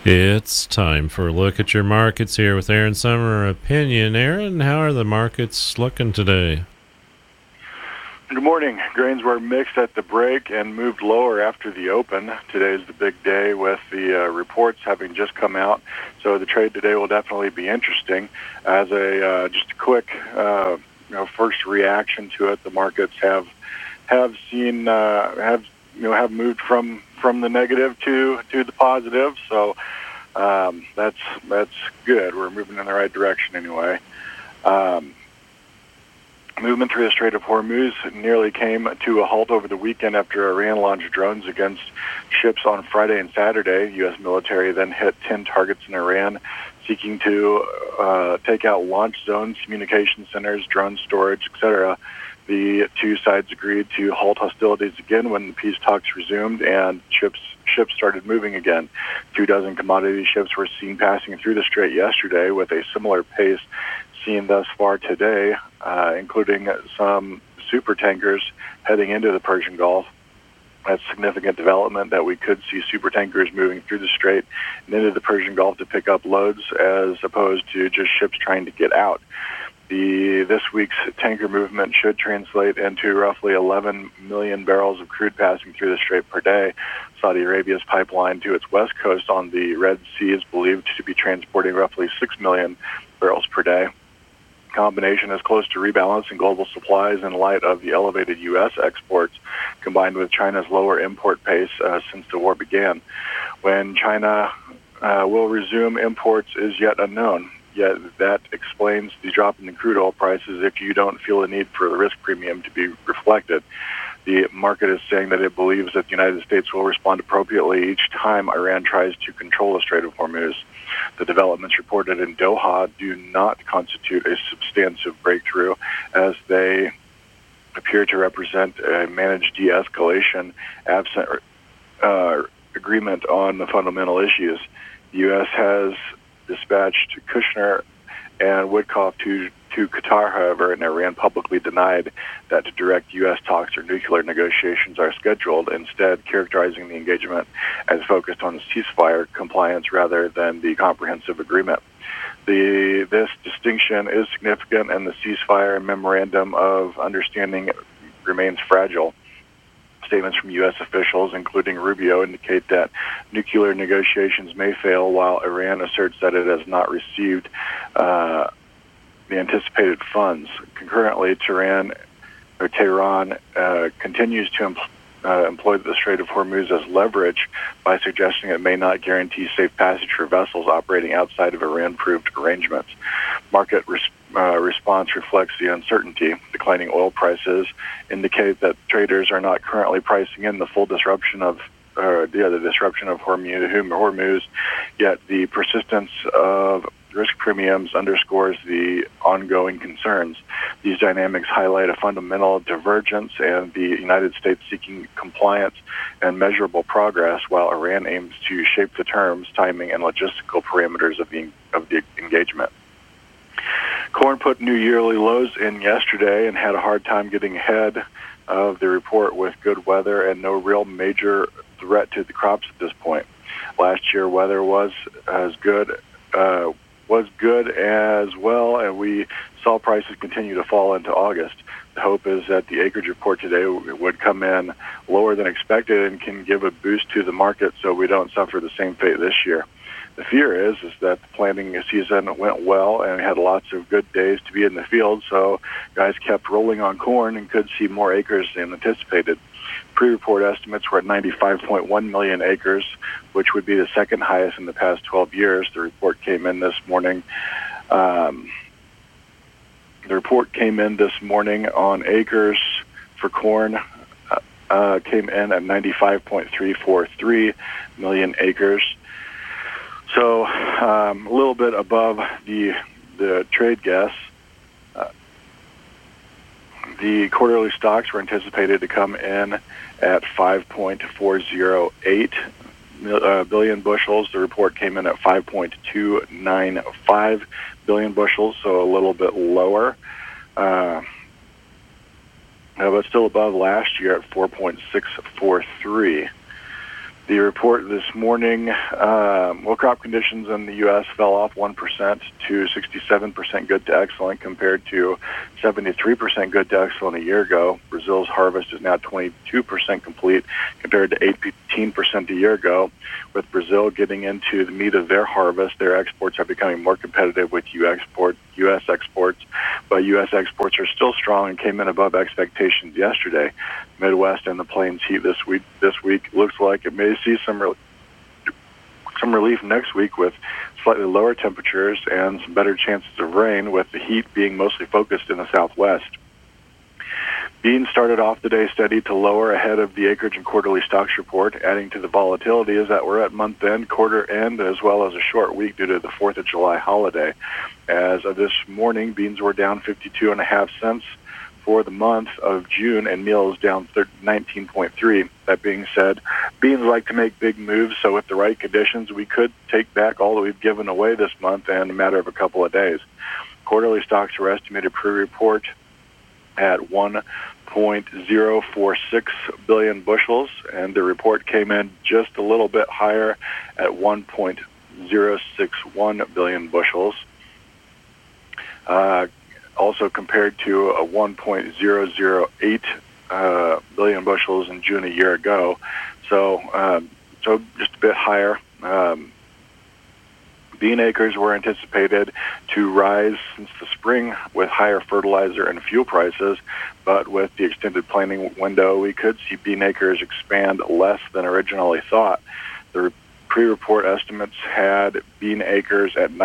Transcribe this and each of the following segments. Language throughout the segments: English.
It's time for a look at your markets here with Aaron Summer Opinion. Aaron, how are the markets looking today? Good morning. Grains were mixed at the break and moved lower after the open. Today is the big day with the reports having just come out, so the trade today will definitely be interesting. As a just a quick first reaction to it, the markets have seen have moved from the negative to the positive. So that's good. We're moving in the right direction anyway. Movement through the Strait of Hormuz nearly came to a halt over the weekend after Iran launched drones against ships on Friday and Saturday. U.S. military then hit 10 targets in Iran, seeking to take out launch zones, communication centers, drone storage, etc. The two sides agreed to halt hostilities again when the peace talks resumed, and ships started moving again. 24 commodity ships were seen passing through the strait yesterday, with a similar pace seen thus far today, including some super tankers heading into the Persian Gulf. That's significant development that we could see super tankers moving through the strait and into the Persian Gulf to pick up loads, as opposed to just ships trying to get out. This week's tanker movement should translate into roughly 11 million barrels of crude passing through the strait per day. Saudi Arabia's pipeline to its west coast on the Red Sea is believed to be transporting roughly 6 million barrels per day. Combination is close to rebalancing global supplies in light of the elevated U.S. exports, combined with China's lower import pace since the war began. When China will resume imports is yet unknown. Yet that explains the drop in the crude oil prices if you don't feel the need for the risk premium to be reflected. The market is saying that it believes that the United States will respond appropriately each time Iran tries to control the Strait of Hormuz. The developments reported in Doha do not constitute a substantive breakthrough, as they appear to represent a managed de-escalation absent agreement on the fundamental issues. The U.S. has dispatched Kushner and Woodcock to Qatar, however, and Iran publicly denied that direct U.S. talks or nuclear negotiations are scheduled, instead characterizing the engagement as focused on ceasefire compliance rather than the comprehensive agreement. This distinction is significant, and the ceasefire memorandum of understanding remains fragile. Statements from U.S. officials, including Rubio, indicate that nuclear negotiations may fail, while Iran asserts that it has not received the anticipated funds. Concurrently, Tehran continues to employ the Strait of Hormuz as leverage by suggesting it may not guarantee safe passage for vessels operating outside of Iran-approved arrangements. Market response reflects the uncertainty. Declining oil prices indicate that traders are not currently pricing in the full disruption of Hormuz, yet the persistence of risk premiums underscores the ongoing concerns. These dynamics highlight a fundamental divergence, and the United States seeking compliance and measurable progress, while Iran aims to shape the terms, timing, and logistical parameters of the engagement. Corn put new yearly lows in yesterday and had a hard time getting ahead of the report with good weather and no real major threat to the crops at this point. Last year, weather was good as well, and we saw prices continue to fall into August. The hope is that the acreage report today would come in lower than expected and can give a boost to the market so we don't suffer the same fate this year. The fear is that the planting season went well and we had lots of good days to be in the field, so guys kept rolling on corn and could see more acres than anticipated. Pre-report estimates were at 95.1 million acres, which would be the second highest in the past 12 years. The report came in this morning. On acres for corn came in at 95.343 million acres. So a little bit above the trade guess. The quarterly stocks were anticipated to come in at 5.408 billion bushels. The report came in at 5.295 billion bushels, so a little bit lower. But still above last year at 4.643. The report this morning, crop conditions in the U.S. fell off 1% to 67% good to excellent compared to 73% good to excellent a year ago. Brazil's harvest is now 22% complete compared to 18% a year ago. With Brazil getting into the meat of their harvest, their exports are becoming more competitive with U.S. exports, but U.S. exports are still strong and came in above expectations yesterday. Midwest and the Plains heat this week looks like it may see some relief next week with slightly lower temperatures and some better chances of rain, with the heat being mostly focused in the southwest. Beans started off the day steady to lower ahead of the acreage and quarterly stocks report. Adding to the volatility is that we're at month end, quarter end, as well as a short week due to the 4th of July holiday. As of this morning, beans were down 52.5 cents for the month of June, and meal is down 19.3. That being said, beans like to make big moves, so with the right conditions, we could take back all that we've given away this month in a matter of a couple of days. Quarterly stocks were estimated pre-report at 1.046 billion bushels, and the report came in just a little bit higher at 1.061 billion bushels. Also compared to a 1.008 billion bushels in June a year ago. So just a bit higher. Bean acres were anticipated to rise since the spring with higher fertilizer and fuel prices, but with the extended planting window, we could see bean acres expand less than originally thought. The pre-report estimates had bean acres at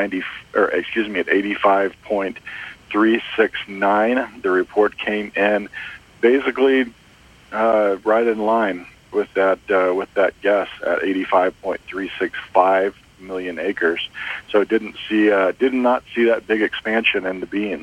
85.369. The report came in basically right in line with that guess at 85.365 million acres. So did not see that big expansion in the beans.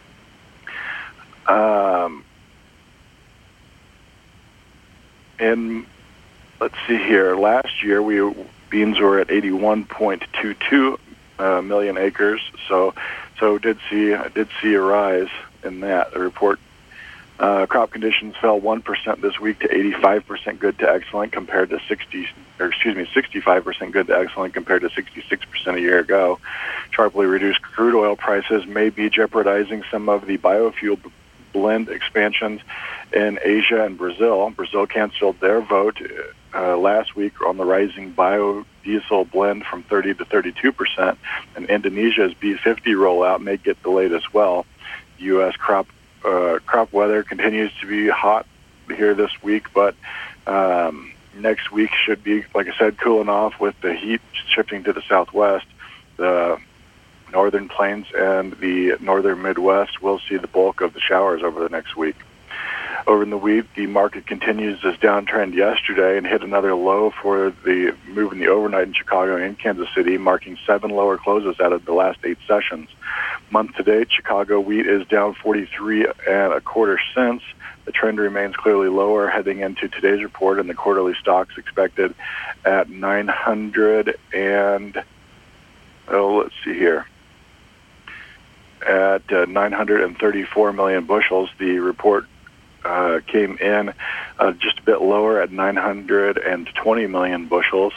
And let's see here. Last year, beans were at 81.22 million acres. So did see a rise in that. The report crop conditions fell 1% this week to 85% good to excellent compared to 65% good to excellent compared to 66% a year ago. Sharply reduced crude oil prices may be jeopardizing some of the biofuel blend expansions in Asia and Brazil. Brazil canceled their vote last week on the rising biodiesel blend from 30 to 32%, and Indonesia's B50 rollout may get delayed as well. U.S. crop weather continues to be hot here this week, but next week should be, like I said, cooling off with the heat shifting to the southwest. The northern plains and the northern Midwest will see the bulk of the showers over the next week. Over in the wheat, the market continues this downtrend yesterday and hit another low for the move in the overnight in Chicago and Kansas City, marking 7 lower closes out of the last 8 sessions. Month to date, Chicago wheat is down 43.25 cents. The trend remains clearly lower heading into today's report, and the quarterly stocks expected at 900 and let's see here. At 934 million bushels, the report came in just a bit lower at 920 million bushels,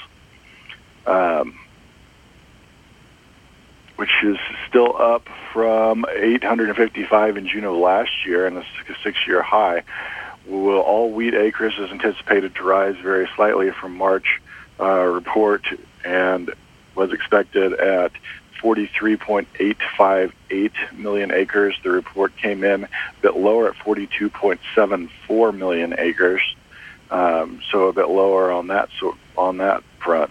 which is still up from 855 in June of last year and a 6-year high. All wheat acres is anticipated to rise very slightly from March report and was expected at 43.858 million acres. The report came in a bit lower at 42.74 million acres, so a bit lower on that front.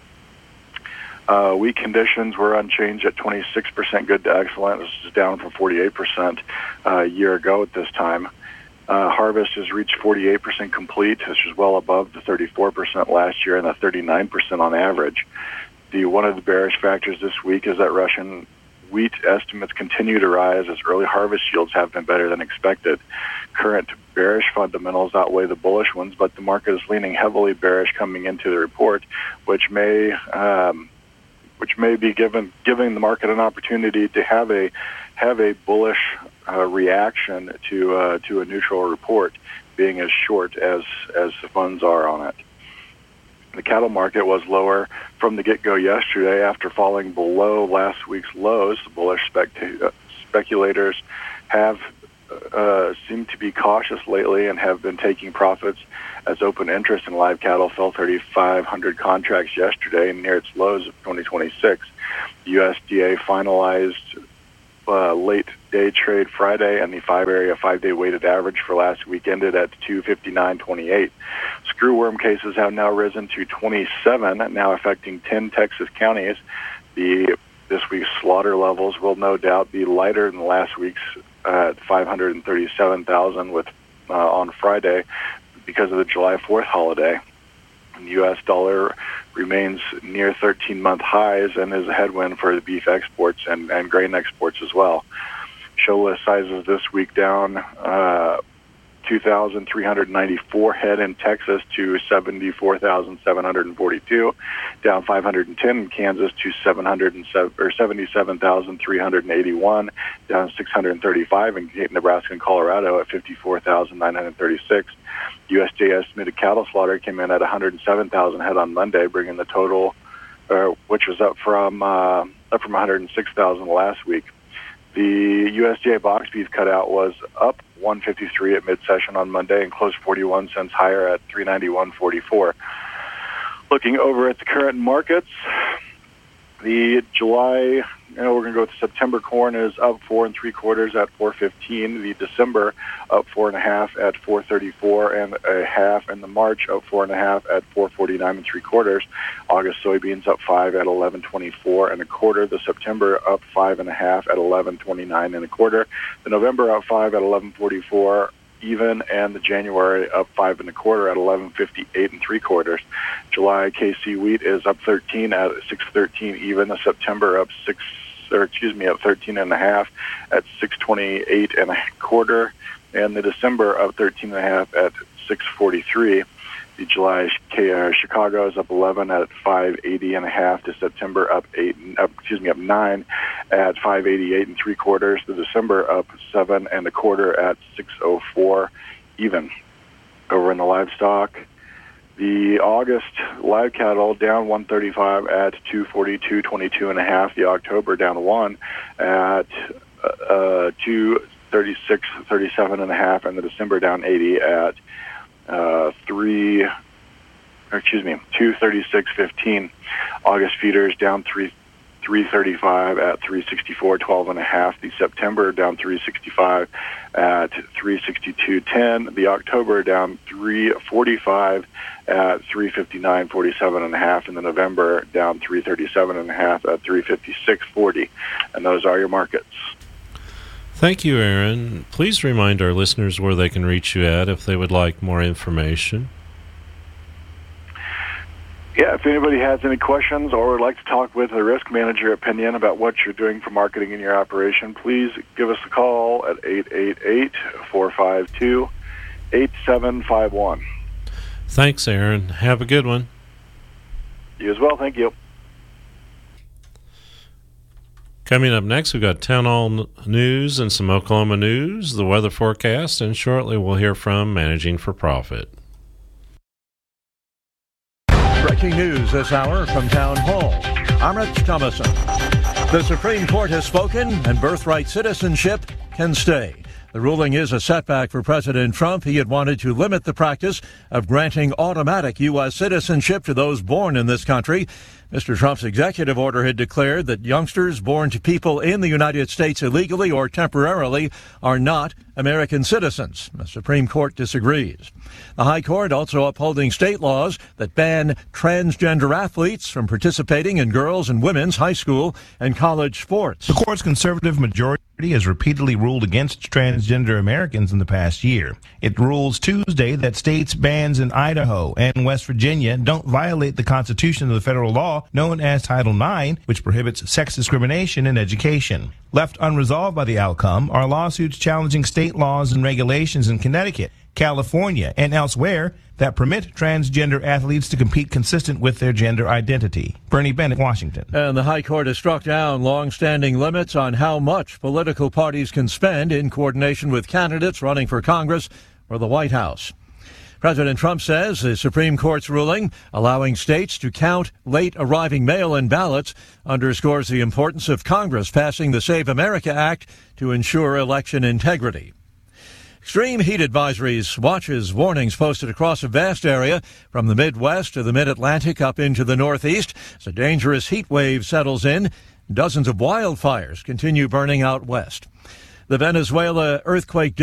Wheat conditions were unchanged at 26% good to excellent. This is down from 48% a year ago at this time. Harvest has reached 48% complete, which is well above the 34% last year and the 39% on average. One of the bearish factors this week is that Russian wheat estimates continue to rise as early harvest yields have been better than expected. Current bearish fundamentals outweigh the bullish ones, but the market is leaning heavily bearish coming into the report, which may be giving the market an opportunity to have a bullish reaction to a neutral report, being as short as the funds are on it. The cattle market was lower from the get-go yesterday after falling below last week's lows. The bullish speculators have seemed to be cautious lately and have been taking profits as open interest in live cattle fell 3,500 contracts yesterday, near its lows of 2026. The USDA finalized late day trade Friday, and the 5-day weighted average for last week ended at 259.28. Screwworm cases have now risen to 27, now affecting 10 Texas counties. This week's slaughter levels will no doubt be lighter than last week's at 537,000 on Friday because of the July 4th holiday. The U.S. dollar remains near 13-month highs and is a headwind for the beef exports and grain exports as well. Show list sizes this week down 2,394 head in Texas to 74,742, down 510 in Kansas to 77,381, down 635 in Nebraska and Colorado at 54,936. USDA estimated cattle slaughter came in at 107,000 head on Monday, bringing the total, which was up from 106,000 last week. The USDA box beef cutout was up 153 at mid-session on Monday and closed 41 cents higher at 391.44. Looking over at the current markets, the July, we're going to go with September corn is up 4 3/4 at 4.15. The December up 4 1/2 at 4.34 1/2, and the March up 4 1/2 at 4.49 3/4. August soybeans up 5 at 11.24 1/4. The September up 5 1/2 at 11.29 1/4. The November up 5 at 11.44 even, and the January up 5 1/4 at 11.58 3/4. July KC wheat is up 13 at 6.13 even. The September up 13 1/2 at 6.28 1/4, and the December up 13 1/2 at 6.43. The July Chicago is up 11 at 5.80 1/2. The September up 9 at 5.88 3/4. The December up 7 1/4 at 6.04 even. Over in the livestock, the August live cattle down 135 at 242.22 1/2. The October down 1 at 236.37 1/2, and the December down 80 at 236.15. August feeders down 335 at 364.12 1/2. The September down 365 at 362.10. The October down 345 at 359.47 1/2, and the November down 337 1/2 at 356.40. And those are your markets. Thank you, Aaron. Please remind our listeners where they can reach you at if they would like more information. Yeah, if anybody has any questions or would like to talk with a risk manager opinion about what you're doing for marketing in your operation, please give us a call at 888-452-8751. Thanks, Aaron. Have a good one. You as well. Thank you. Coming up next, we've got Town Hall News and some Oklahoma news, the weather forecast, and shortly we'll hear from Managing for Profit. Breaking news this hour from Town Hall. I'm Rich Thomason. The Supreme Court has spoken, and birthright citizenship can stay. The ruling is a setback for President Trump. He had wanted to limit the practice of granting automatic U.S. citizenship to those born in this country. Mr. Trump's executive order had declared that youngsters born to people in the United States illegally or temporarily are not American citizens. The Supreme Court disagrees. The High Court also upholding state laws that ban transgender athletes from participating in girls' and women's high school and college sports. The court's conservative majority has repeatedly ruled against transgender Americans in the past year. It rules Tuesday that states' bans in Idaho and West Virginia don't violate the Constitution of the federal law known as Title IX, which prohibits sex discrimination in education. Left unresolved by the outcome are lawsuits challenging state laws and regulations in Connecticut, California, and elsewhere that permit transgender athletes to compete consistent with their gender identity. Bernie Bennett, Washington. And the High Court has struck down long-standing limits on how much political parties can spend in coordination with candidates running for Congress or the White House. President Trump says the Supreme Court's ruling allowing states to count late-arriving mail-in ballots underscores the importance of Congress passing the Save America Act to ensure election integrity. Extreme heat advisories, watches, warnings posted across a vast area from the Midwest to the Mid-Atlantic up into the Northeast as a dangerous heat wave settles in. Dozens of wildfires continue burning out west. The Venezuela earthquake